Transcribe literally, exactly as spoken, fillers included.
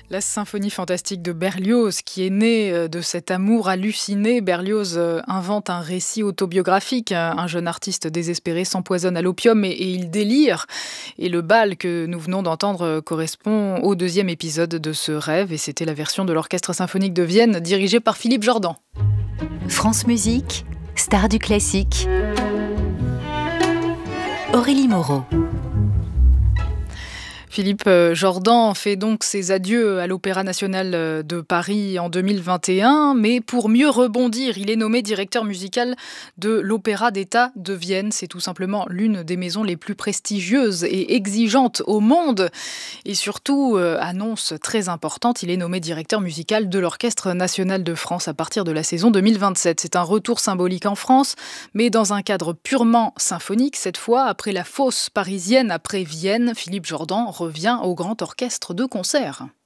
La symphonie fantastique de Berlioz, qui est née de cet amour halluciné. Berlioz invente un récit autobiographique. Un jeune artiste désespéré s'empoisonne à l'opium et, et il délire. Et le bal que nous venons d'entendre correspond au deuxième épisode de ce rêve. Et c'était la version de l'Orchestre symphonique de Vienne, dirigé par Philippe Jordan. France Musique, star du classique. Aurélie Moreau. Philippe Jordan fait donc ses adieux à l'Opéra national de Paris en deux mille vingt et un, mais pour mieux rebondir, il est nommé directeur musical de l'Opéra d'État de Vienne. C'est tout simplement l'une des maisons les plus prestigieuses et exigeantes au monde. Et surtout, euh, annonce très importante, il est nommé directeur musical de l'Orchestre national de France à partir de la saison deux mille vingt-sept. C'est un retour symbolique en France, mais dans un cadre purement symphonique. Cette fois, après la fosse parisienne, après Vienne, Philippe Jordan revient au Grand Orchestre de Concert.